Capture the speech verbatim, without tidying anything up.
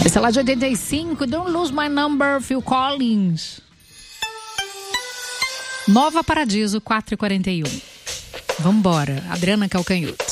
Esse é lá de oitenta e cinco, Don't Lose My Number, Phil Collins. Nova Paradiso, quatro e quarenta e um. Vambora, Adriana Calcanhoto.